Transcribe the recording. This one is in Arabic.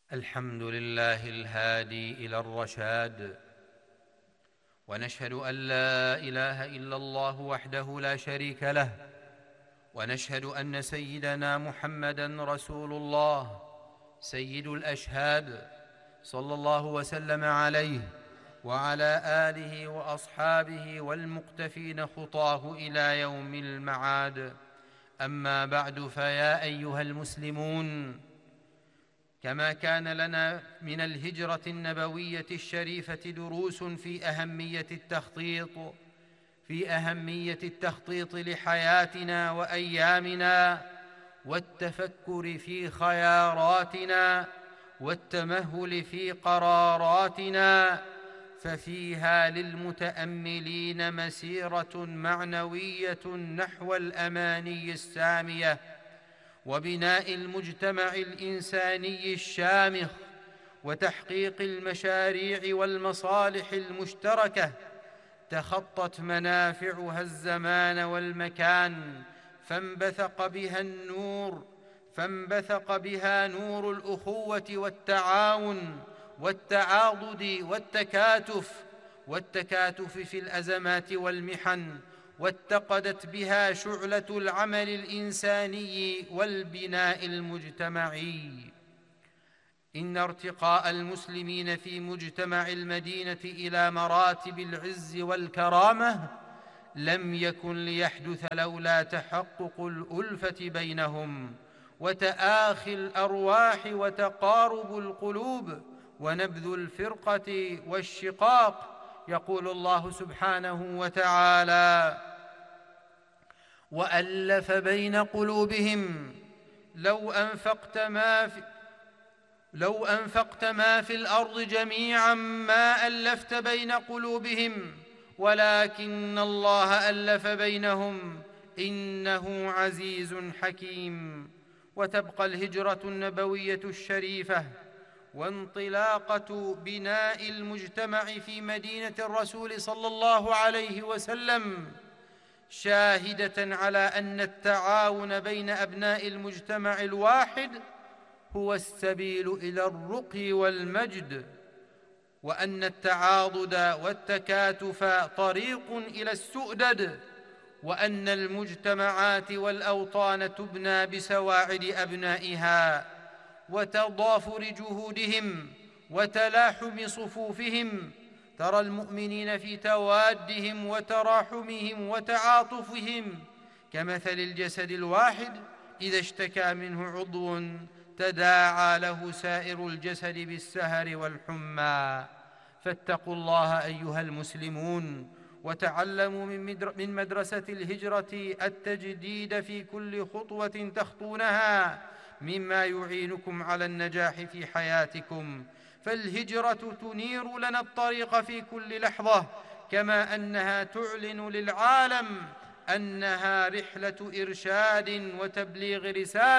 الحمد لله الهادي إلى الرشاد، ونشهد أن لا إله إلا الله وحده لا شريك له، ونشهد أن سيدنا محمدًا رسول الله سيد الأشهاد، صلى الله وسلم عليه وعلى آله وأصحابه والمقتفين خطاه إلى يوم المعاد. أما بعد، فيا أيها المسلمون، كما كان لنا من الهجرة النبوية الشريفة دروس في أهمية التخطيط لحياتنا وأيامنا، والتفكر في خياراتنا، والتمهل في قراراتنا، ففيها للمتأملين مسيرة معنوية نحو الأماني السامية، وبناء المجتمع الإنساني الشامخ، وتحقيق المشاريع والمصالح المشتركة تخطت منافعها الزمان والمكان، فانبثق بها نور الأخوة والتعاون والتعاضد والتكاتف في الأزمات والمحن، واتقدت بها شعلة العمل الإنساني والبناء المجتمعي. إن ارتقاء المسلمين في مجتمع المدينة إلى مراتب العز والكرامة لم يكن ليحدث لولا تحقق الألفة بينهم، وتآخي الأرواح، وتقارب القلوب، ونبذ الفرقة والشقاق. يقول الله سبحانه وتعالى: وألف بين قلوبهم لو أنفقت ما في الأرض جميعا ما ألفت بين قلوبهم ولكن الله ألف بينهم إنه عزيز حكيم. وتبقى الهجرة النبوية الشريفة وانطلاقة بناء المجتمع في مدينة الرسول صلى الله عليه وسلم شاهدة على أن التعاون بين أبناء المجتمع الواحد هو السبيل إلى الرقي والمجد، وأن التعاضد والتكاتف طريق إلى السؤدد، وأن المجتمعات والأوطان تبنى بسواعد أبنائها وتضافر جهودهم وتلاحم صفوفهم. ترى المؤمنين في توادهم وتراحمهم وتعاطفهم كمثل الجسد الواحد إذا اشتكى منه عضو تداعى له سائر الجسد بالسهر والحمى. فاتقوا الله أيها المسلمون، وتعلموا من مدرسة الهجرة التجديد في كل خطوة تخطونها مما يعينكم على النجاح في حياتكم. فالهجرة تنير لنا الطريق في كل لحظة، كما أنها تعلن للعالم أنها رحلة إرشاد وتبليغ رسالة